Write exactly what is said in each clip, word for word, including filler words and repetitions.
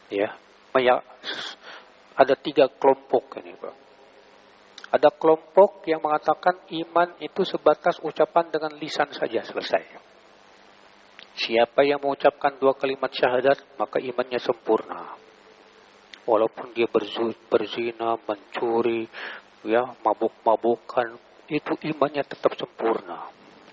Ya, ada tiga kelompok ini, Pak. Ada kelompok yang mengatakan iman itu sebatas ucapan dengan lisan saja, selesai. Siapa yang mengucapkan dua kalimat syahadat, maka imannya sempurna. Walaupun dia berzina, mencuri, ya, mabuk-mabukan, itu imannya tetap sempurna.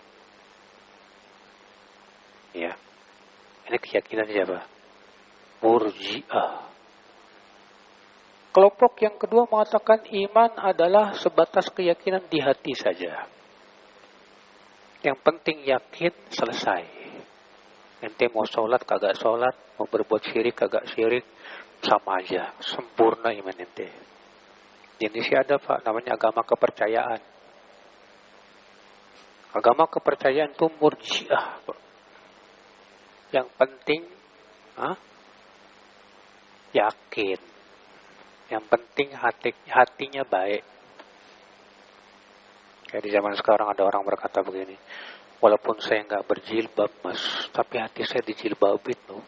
Ya. Ini keyakinan siapa? Murji'ah. Kelompok yang kedua mengatakan iman adalah sebatas keyakinan di hati saja. Yang penting yakin, selesai. Ente mau sholat kagak sholat, mau berbuat syirik kagak syirik, sama aja, sempurna iman ente. Di Indonesia ada, Pak, namanya agama kepercayaan. Agama kepercayaan itu murji'ah, Pak. Yang penting ha? yakin. Yang penting hati, hatinya baik. Kayak di zaman sekarang ada orang berkata begini, walaupun saya nggak berjilbab, Mas, tapi hati saya dijilbabin loh.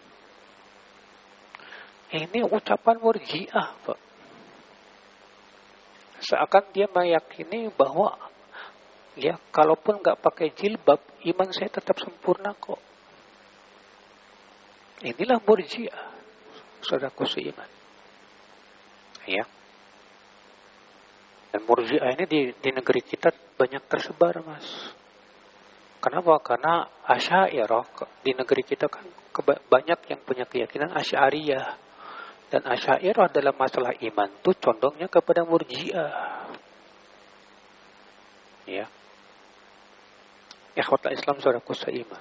Ini ucapan murji'ah, Pak. Seakan dia meyakini bahwa ya kalaupun nggak pakai jilbab, iman saya tetap sempurna kok. Inilah murji'ah, saudaraku seiman. Ya. Dan murji'ah ini di, di negeri kita banyak tersebar, Mas. Kenapa? Karena Asy'ariyah di negeri kita kan keba- banyak yang punya keyakinan Asy'ariyah. Dan Asy'ariyah dalam masalah iman itu condongnya kepada murji'ah. Ya. Ikhwatul Islam, saudaraku seiman.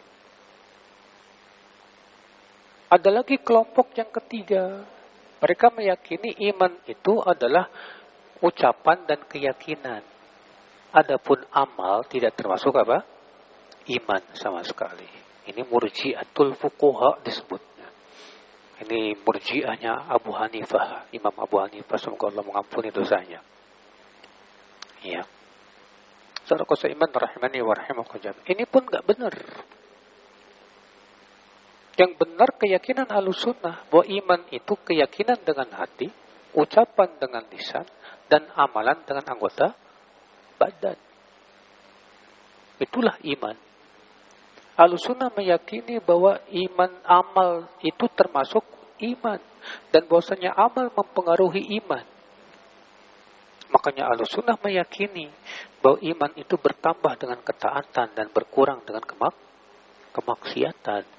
Ada lagi kelompok yang ketiga. Mereka meyakini iman itu adalah ucapan dan keyakinan. Adapun amal tidak termasuk apa? Iman sama sekali. Ini murji'atul fuqaha disebutnya. Ini murji'ahnya Abu Hanifah, Imam Abu Hanifah, semoga Allah mengampuni dosanya. Ya. Saudaraku seiman rahimani wa rahimakumullah. Ini pun enggak benar. Yang benar keyakinan Ahlussunnah bahwa iman itu keyakinan dengan hati, ucapan dengan lisan, dan amalan dengan anggota badan. Itulah iman. Ahlussunnah meyakini bahwa iman amal itu termasuk iman, dan bahwasanya amal mempengaruhi iman. Makanya Ahlussunnah meyakini bahwa iman itu bertambah dengan ketaatan dan berkurang dengan kemak kemaksiatan.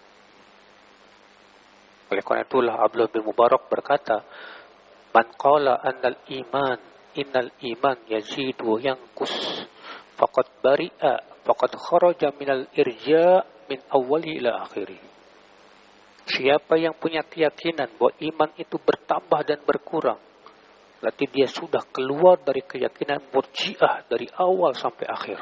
Oleh karena itulah Abdullah bin Mubarak berkata, man qala annal iman innal iman yazidu yanqus faqad bari'a faqad kharaja minal irja' min awwali ila akhiri. Siapa yang punya keyakinan bahwa iman itu bertambah dan berkurang, berarti dia sudah keluar dari keyakinan murji'ah dari awal sampai akhir.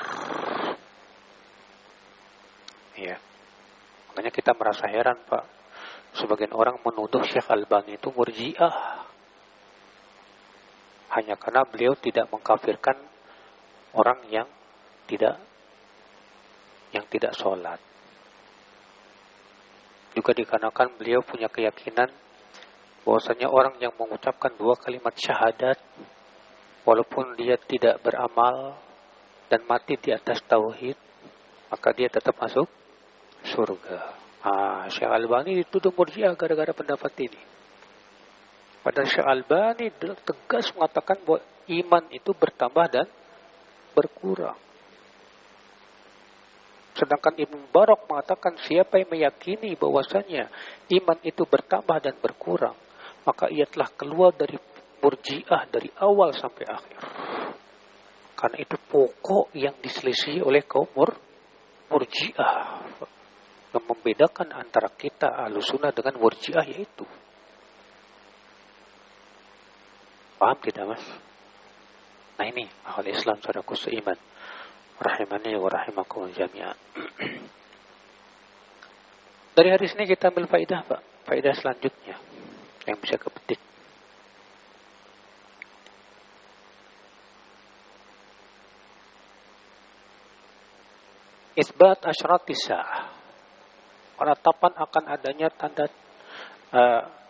Ya. Makanya kita merasa heran, Pak. Sebagian orang menuduh Syekh Albani itu murji'ah. Hanya karena beliau tidak mengkafirkan orang yang tidak yang tidak sholat. Juga dikarenakan beliau punya keyakinan bahwasanya orang yang mengucapkan dua kalimat syahadat, walaupun dia tidak beramal dan mati di atas tauhid, maka dia tetap masuk surga. Ah, Syekh Albani dituduh murji'ah gara-gara pendapat ini. Padahal Syekh Albani tegas mengatakan bahwa iman itu bertambah dan berkurang. Sedangkan Ibnu Mubarak mengatakan siapa yang meyakini bahwasanya iman itu bertambah dan berkurang, maka ia telah keluar dari murji'ah dari awal sampai akhir. Karena itu pokok yang diselisihi oleh kaum mur, murji'ah. Yang membedakan antara kita Ahlussunnah dengan murji'ah yaitu. Paham tidak, Mas? Nah ini ahli Islam saudaraku seiman. Rahimani wa rahimakum jami'an. Dari hadis ini kita ambil faidah, Pak. Faidah selanjutnya yang bisa kepetik. Isbat asyratis sa'ah. Penetapan akan adanya tanda uh,